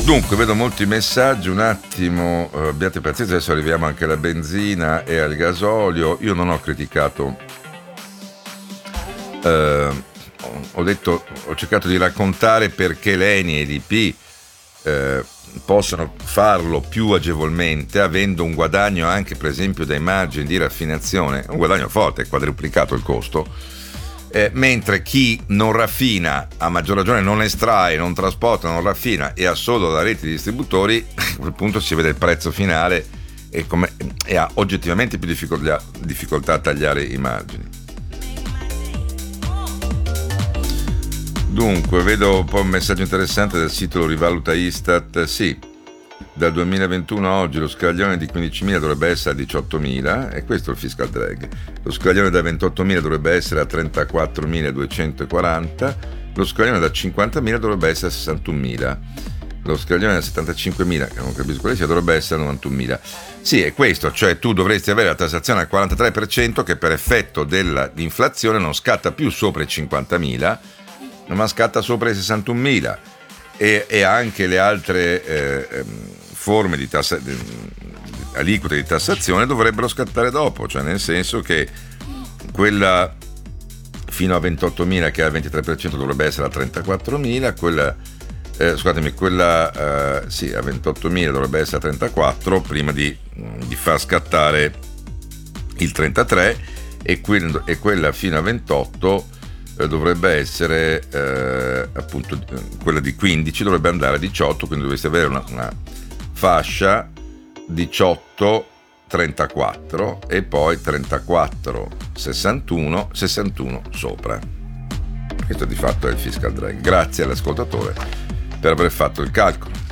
Dunque, vedo molti messaggi, un attimo, abbiate pazienza, adesso arriviamo anche alla benzina e al gasolio. Io non ho criticato, ho cercato di raccontare perché l'ENI e l'IP possono farlo più agevolmente, avendo un guadagno anche per esempio dai margini di raffinazione, un guadagno forte, è quadruplicato il costo. Mentre chi non raffina, a maggior ragione non estrae, non trasporta, non raffina e ha solo la rete di distributori, a quel punto si vede il prezzo finale e ha oggettivamente più difficoltà a tagliare i margini. Dunque, vedo un po' un messaggio interessante del sito Lo Rivaluta Istat. Sì, dal 2021 a oggi lo scaglione di 15.000 dovrebbe essere a 18.000 e questo è il fiscal drag. Lo scaglione da 28.000 dovrebbe essere a 34.240, lo scaglione da 50.000 dovrebbe essere a 61.000, lo scaglione da 75.000, che non capisco quale sia, dovrebbe essere a 91.000. Sì, è questo, cioè tu dovresti avere la tassazione al 43% che per effetto dell'inflazione non scatta più sopra i 50.000, ma scatta sopra i 61.000 e anche le altre forme di aliquote di tassazione dovrebbero scattare dopo, cioè nel senso che quella fino a 28.000 che è al 23% dovrebbe essere a 34.000, quella a 28.000 dovrebbe essere a 34 prima di far scattare il 33 e quella fino a 28 dovrebbe essere appunto quella di 15 dovrebbe andare a 18, quindi dovreste avere una fascia 18-34 e poi 34-61 sopra. Questo di fatto è il fiscal drag. Grazie all'ascoltatore per aver fatto il calcolo.